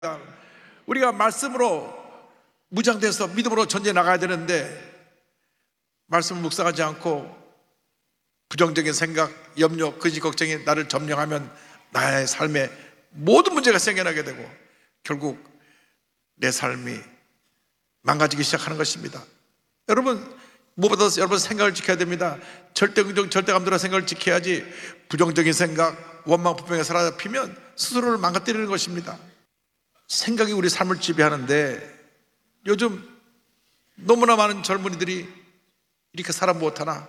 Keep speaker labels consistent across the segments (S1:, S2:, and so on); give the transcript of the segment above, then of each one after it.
S1: 우리가 말씀으로 무장돼서 믿음으로 전쟁에 나가야 되는데 말씀을 묵상하지 않고 부정적인 생각, 염려, 근심, 걱정이 나를 점령하면 나의 삶에 모든 문제가 생겨나게 되고 결국 내 삶이 망가지기 시작하는 것입니다. 여러분, 무엇보다 여러분 생각을 지켜야 됩니다. 절대긍정, 절대감도로 생각을 지켜야지 부정적인 생각, 원망, 불평에 사로잡히면 스스로를 망가뜨리는 것입니다. 생각이 우리 삶을 지배하는데 요즘 너무나 많은 젊은이들이 이렇게 살아 못하나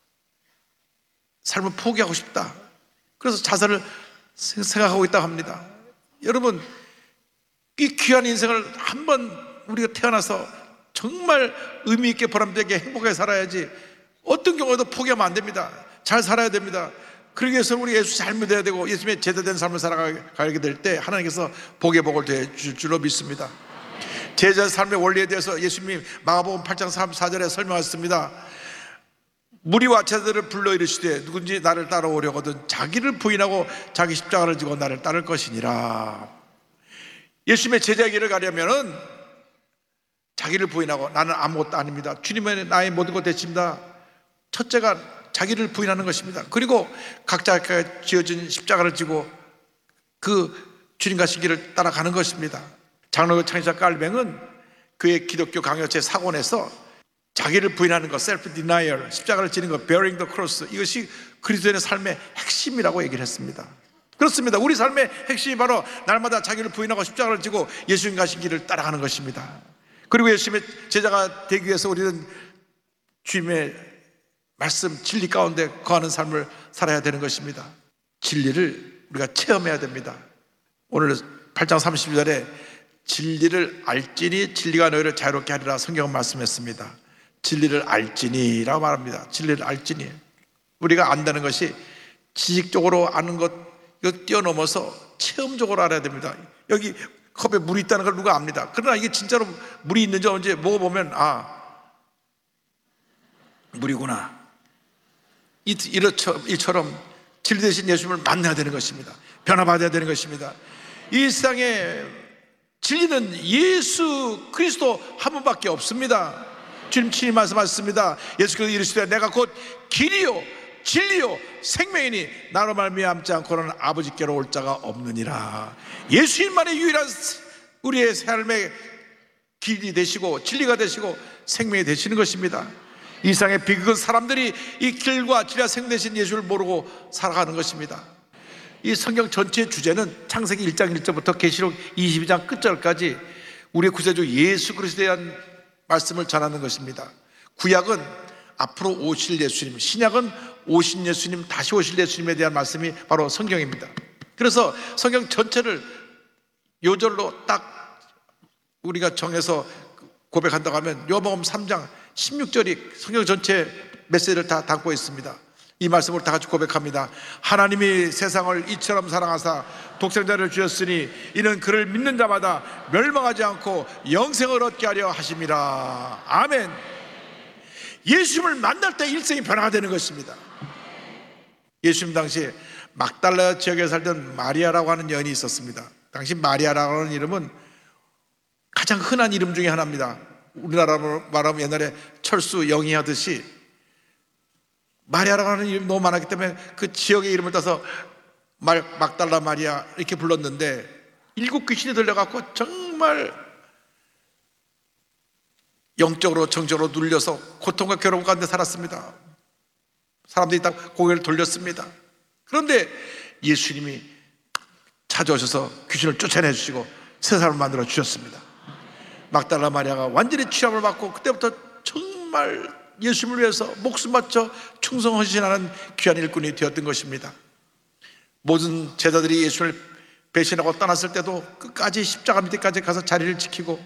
S1: 삶을 포기하고 싶다, 그래서 자살을 생각하고 있다고 합니다. 여러분, 이 귀한 인생을 한번 우리가 태어나서 정말 의미 있게 보람되게 행복하게 살아야지 어떤 경우에도 포기하면 안 됩니다. 잘 살아야 됩니다. 그러기 위해서 우리 예수 잘 믿어야 되고 예수님의 제대된 삶을 살아가게 될 때 하나님께서 복의 복을 더해줄 줄로 믿습니다. 제자 삶의 원리에 대해서 예수님이 마가복음 8장 34절에 설명하셨습니다. 무리와 제자들을 불러 이르시되 누군지 나를 따라오려거든 자기를 부인하고 자기 십자가를 지고 나를 따를 것이니라. 예수님의 제자의 길을 가려면은 자기를 부인하고, 나는 아무것도 아닙니다, 주님은 나의 모든 것 되십니다. 첫째가 자기를 부인하는 것입니다. 그리고 각자가 지어진 십자가를 지고 그 주님 가신 길을 따라가는 것입니다. 장로교 창시자 깔뱅은 그의 기독교 강요 제4권에서 자기를 부인하는 것, self denial, 십자가를 지는 것, bearing the cross, 이것이 그리스도인의 삶의 핵심이라고 얘기를 했습니다. 그렇습니다. 우리 삶의 핵심이 바로 날마다 자기를 부인하고 십자가를 지고 예수님 가신 길을 따라가는 것입니다. 그리고 예수님의 제자가 되기 위해서 우리는 주님의 말씀, 진리 가운데 거하는 삶을 살아야 되는 것입니다. 진리를 우리가 체험해야 됩니다. 오늘 8장 32절에 진리를 알지니 진리가 너희를 자유롭게 하리라 성경은 말씀했습니다. 진리를 알지니라고 말합니다. 진리를 알지니, 우리가 안다는 것이 지식적으로 아는 것, 이거 뛰어넘어서 체험적으로 알아야 됩니다. 여기 컵에 물이 있다는 걸 누가 압니다. 그러나 이게 진짜로 물이 있는지 언제 먹어보면 물이구나, 이처럼 진리 대신 예수님을 만나야 되는 것입니다. 변화받아야 되는 것입니다. 이 세상에 진리는 예수 그리스도 한 분밖에 없습니다. 주님 친히 말씀하셨습니다. 예수께서 이르시되 내가 곧 길이요 진리요 생명이니 나로 말미암지 않고는 아버지께로 올 자가 없느니라. 예수님만의 유일한 우리의 삶의 길이 되시고 진리가 되시고 생명이 되시는 것입니다. 이 세상의 비극은 사람들이 이 길과 진리와 생명 되신 예수를 모르고 살아가는 것입니다. 이 성경 전체의 주제는 창세기 1장 1절부터 계시록 22장 끝절까지 우리의 구세주 예수 그리스도에 대한 말씀을 전하는 것입니다. 구약은 앞으로 오실 예수님, 신약은 오신 예수님, 다시 오실 예수님에 대한 말씀이 바로 성경입니다. 그래서 성경 전체를 요절로 딱 우리가 정해서 고백한다고 하면 요한복음 3장 16절이 성경 전체 메시지를 다 담고 있습니다. 이 말씀을 다 같이 고백합니다. 하나님이 세상을 이처럼 사랑하사 독생자를 주셨으니 이는 그를 믿는 자마다 멸망하지 않고 영생을 얻게 하려 하심이라. 아멘. 예수님을 만날 때 일생이 변화가 되는 것입니다. 예수님 당시에 막달라 지역에 살던 마리아라고 하는 여인이 있었습니다. 당시 마리아라고 하는 이름은 가장 흔한 이름 중에 하나입니다. 우리나라로 말하면 옛날에 철수 영희 하듯이 마리아라고 하는 이름이 너무 많았기 때문에 그 지역의 이름을 따서 막달라 마리아 이렇게 불렀는데 7 귀신이 들려갖고 정말 영적으로 정적으로 눌려서 고통과 괴로움 가운데 살았습니다. 사람들이 다 고개를 돌렸습니다. 그런데 예수님이 찾아오셔서 귀신을 쫓아내 주시고 새 사람을 만들어 주셨습니다. 막달라 마리아가 완전히 취함을 받고 그때부터 정말 예수님을 위해서 목숨 바쳐 충성 헌신하는 귀한 일꾼이 되었던 것입니다. 모든 제자들이 예수를 배신하고 떠났을 때도 끝까지 십자가 밑에까지 가서 자리를 지키고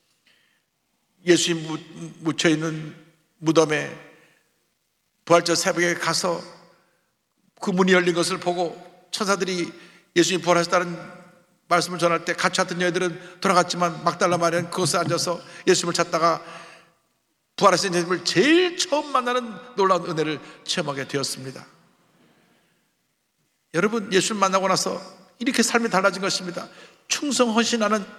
S1: 예수님 묻혀있는 무덤에 부활절 새벽에 가서 그 문이 열린 것을 보고 천사들이 예수님 부활하셨다는 말씀을 전할 때 같이 왔던 여인들은 돌아갔지만 막달라 마리아는 그곳에 앉아서 예수님을 찾다가 부활하신 예수님을 제일 처음 만나는 놀라운 은혜를 체험하게 되었습니다. 여러분, 예수를 만나고 나서 이렇게 삶이 달라진 것입니다. 충성 헌신하는